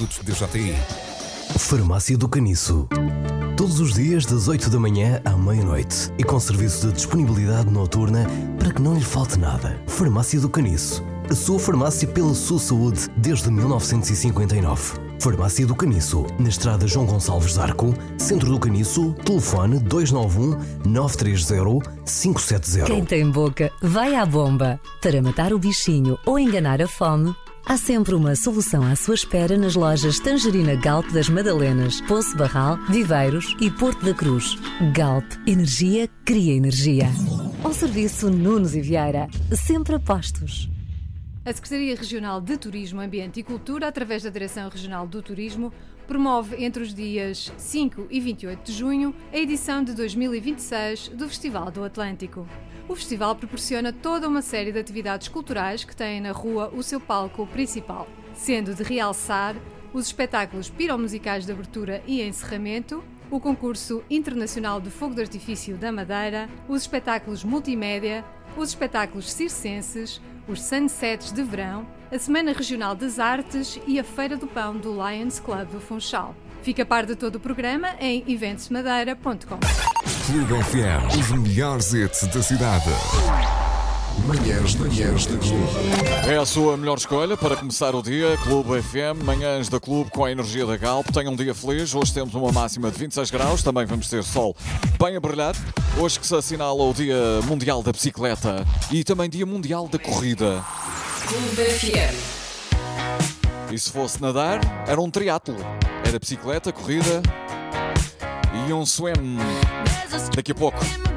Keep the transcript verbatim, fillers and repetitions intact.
produtos de J T I. Farmácia do Caniço. Todos os dias das oito da manhã à meia-noite e com serviço de disponibilidade noturna para que não lhe falte nada. Farmácia do Caniço. A sua farmácia pela sua saúde desde mil novecentos e cinquenta e nove. Farmácia do Caniço, na estrada João Gonçalves Arco, Centro do Caniço, telefone dois nove um, nove três zero, cinco sete zero. Quem tem boca, vai à bomba. Para matar o bichinho ou enganar a fome, há sempre uma solução à sua espera nas lojas Tangerina Galp das Madalenas, Poço Barral, Viveiros e Porto da Cruz. Galp, energia cria energia. Um serviço Nunes e Vieira, sempre a postos. A Secretaria Regional de Turismo, Ambiente e Cultura, através da Direção Regional do Turismo, promove entre os dias cinco e vinte e oito de junho a edição de dois mil e vinte e seis do Festival do Atlântico. O festival proporciona toda uma série de atividades culturais que têm na rua o seu palco principal, sendo de realçar os espetáculos piromusicais de abertura e encerramento, o concurso internacional de fogo de artifício da Madeira, os espetáculos multimédia, os espetáculos circenses, os sunsets de verão, a Semana Regional das Artes e a Feira do Pão do Lions Club do Funchal. Fica a par de todo o programa em eventos madeira ponto com. Clube F M, os melhores hits da cidade. Manhãs, manhãs da Clube. É a sua melhor escolha para começar o dia. Clube F M, manhãs da Clube com a energia da Galp. Tenha um dia feliz. Hoje temos uma máxima de vinte e seis graus. Também vamos ter sol bem a brilhar. Hoje que se assinala o Dia Mundial da Bicicleta e também Dia Mundial da Corrida. Clube F M. E se fosse nadar, era um triatlo. Era bicicleta, corrida e um swim. Daqui a pouco.